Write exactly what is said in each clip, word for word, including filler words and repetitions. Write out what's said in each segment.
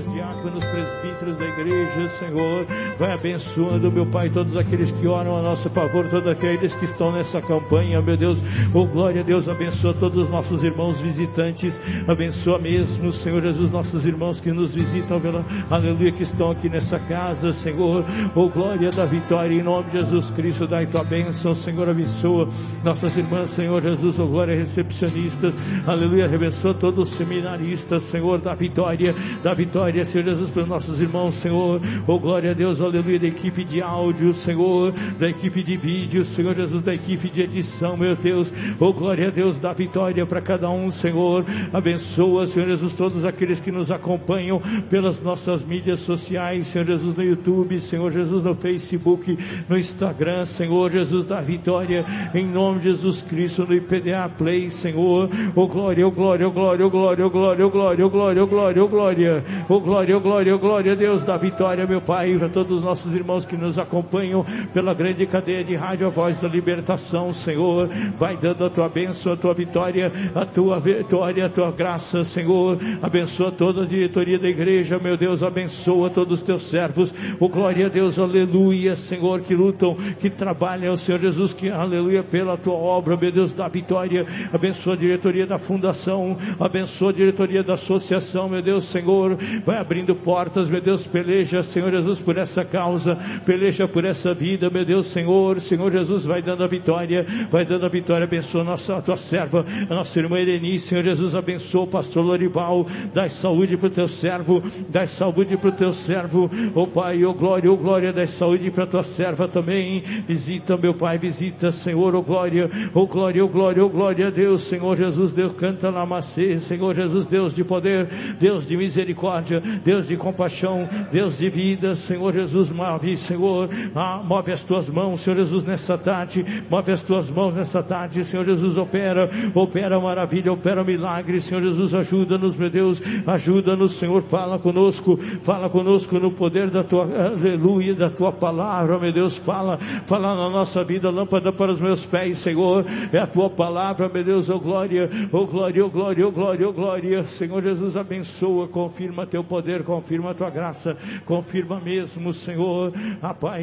diáconos, presbíteros da igreja, Senhor. Vai abençoando, meu Pai, todos aqueles que oram a nosso favor, todos aqueles que estão nessa campanha, meu Deus. Oh, glória a Deus, abençoa todos os nossos irmãos visitantes, abençoa mesmo, Senhor Jesus, nossos irmãos que nos visitam, pela, aleluia, que estão aqui nessa casa, Senhor. Oh, glória da vitória, em nome de Jesus Cristo, dai tua bênção, Senhor, abençoa nossas irmãs, Senhor Jesus, oh, glória, recepcionistas, aleluia, abençoa todos os seminaristas, Senhor, da vitória, da vitória, Senhor Jesus, para os nossos irmãos, Senhor. Oh, glória a Deus, aleluia, da equipe de áudio, Senhor, da equipe de vídeo, Senhor Jesus, da equipe de edição, meu Deus. Oh, glória a Deus, da vitória para cada um, Senhor. Abençoa, Senhor Jesus, todos aqueles que nos acompanham pelas nossas mídias sociais, Senhor Jesus, no YouTube, Senhor Jesus, no Facebook, no Instagram, Senhor Jesus, da vitória, em nome de Jesus Cristo, no I P D A Play, Senhor. Oh, glória, oh, glória, oh, glória, oh, glória, oh, glória, oh, glória, oh, glória, oh, glória, oh, glória, oh, glória, oh, glória, oh, glória a Deus, da vitória, meu Pai, para todos os nossos irmãos que nos acompanham pela grande cadeia de rádio, a voz da libertação, Senhor. Vai dando a tua bênção, a tua vitória, a tua vitória, a tua graça, Senhor. Abençoa toda a diretoria da igreja, meu Deus, abençoa todos os teus servos. Oh, glória a Deus, aleluia, Senhor, que lutam, que trabalham, Senhor Jesus, que aleluia, pela tua obra, meu Deus, da vitória. Abençoa a diretoria da fundação, abençoa a diretoria da associação, meu Deus, Senhor. Vai abrindo portas, meu Deus, peleja, Senhor Jesus, por essa causa, peleja por essa vida, meu Deus, Senhor. Senhor Jesus, vai dando a vitória, vai dando a vitória. Abençoa a nossa, a tua serva, a nossa irmã Eleni, Senhor Jesus, abençoa o pastor Lorival, dai saúde para o teu servo, dai saúde para o teu servo, oh Pai, oh glória, oh glória, dai saúde para a tua serva também. Visita, meu Pai, visita, Senhor, oh glória, oh glória, oh glória, oh glória a Deus, Senhor Jesus, Deus canta lá macê, Senhor Jesus, Deus de poder, Deus de misericórdia, Deus de compaixão, Deus de vida, Senhor Jesus, move, Senhor, ah, move as tuas mãos, Senhor Jesus, nessa tarde, move as tuas mãos nessa tarde, Senhor Jesus, opera, opera maravilha, opera milagre, Senhor Jesus, ajuda-nos, meu Deus, ajuda-nos, Senhor, fala conosco, fala conosco no poder da tua, aleluia, da tua palavra, meu Deus, fala, fala na nossa vida, lâmpada para os meus pés, Senhor, é a tua palavra, meu Deus, oh glória, oh glória, oh glória, oh glória, oh glória, Senhor Jesus, abençoa, confirma teu poder, confirma a tua graça, confirma mesmo, Senhor, ah, Pai,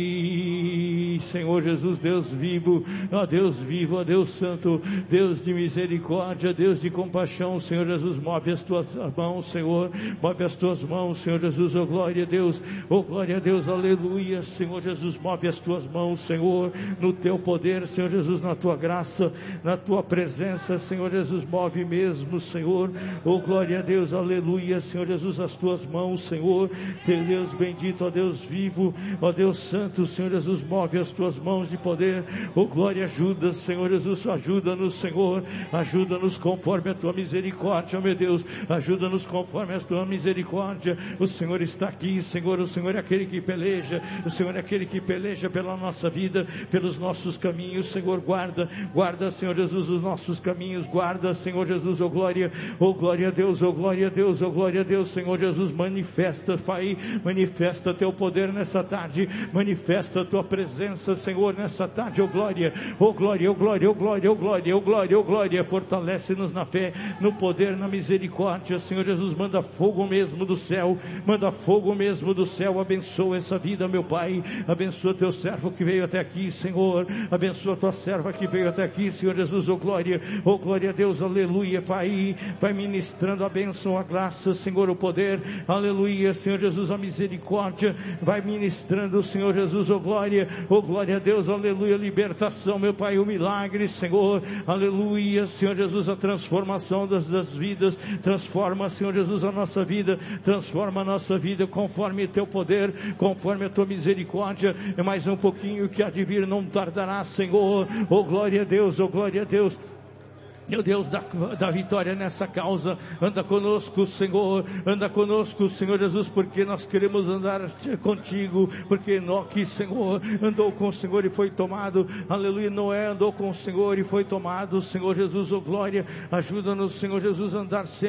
Senhor Jesus, Deus vivo, ó Deus vivo, ó Deus santo, Deus de misericórdia, Deus de compaixão, Senhor Jesus, move as tuas mãos, Senhor, move as tuas mãos, Senhor Jesus, oh glória a Deus, oh glória a Deus, aleluia, Senhor Jesus, move as tuas mãos, Senhor, no teu poder, Senhor Jesus, na tua graça, na tua presença, Senhor Jesus, move mesmo, Senhor, oh glória a Deus, aleluia, Senhor Jesus, as tuas mãos, Senhor, teu Deus bendito, ó Deus vivo, ó Deus santo, Senhor Jesus, move as tuas mãos de poder, oh glória, ajuda, Senhor Jesus, ajuda-nos, Senhor, ajuda-nos conforme a tua misericórdia, meu Deus, ajuda-nos conforme a tua misericórdia, o Senhor está aqui, Senhor, o Senhor é aquele que peleja, o Senhor é aquele que peleja pela nossa vida, pelos nossos caminhos, Senhor, guarda, guarda, Senhor Jesus, os nossos caminhos, guarda, Senhor Jesus, oh glória, oh glória a Deus, oh glória a Deus, oh glória a Deus, Senhor Jesus, manifesta, Pai, manifesta teu poder nessa tarde, manifesta a tua presença, Senhor, nessa tarde, oh glória, oh glória, oh glória, oh glória, oh glória, oh glória, oh glória, fortalece-nos na fé, no poder, na misericórdia, Senhor Jesus, manda fogo mesmo do céu, manda fogo mesmo do céu, abençoa essa vida, meu Pai, abençoa teu servo que veio até aqui, Senhor, abençoa tua serva que veio até aqui, Senhor Jesus, oh glória, oh glória a Deus, aleluia, Pai, vai ministrando a bênção, a graça, Senhor, o poder, aleluia, Senhor Jesus, a misericórdia, vai ministrando, Senhor Jesus, oh glória, oh glória a Deus, aleluia, libertação, meu Pai, o milagre, Senhor, aleluia, Senhor Jesus, a transformação das, das vidas, transforma, Senhor Jesus, a nossa vida, transforma a nossa vida conforme teu poder, conforme a tua misericórdia, é mais um pouquinho que há de vir, não tardará, Senhor, oh glória a Deus, oh glória a Deus, meu Deus, da, da vitória nessa causa, anda conosco, Senhor, anda conosco, Senhor Jesus, porque nós queremos andar contigo, porque Enoque, Senhor, andou com o Senhor e foi tomado, aleluia, Noé andou com o Senhor e foi tomado, Senhor Jesus, oh glória, ajuda-nos, Senhor Jesus, a andar sempre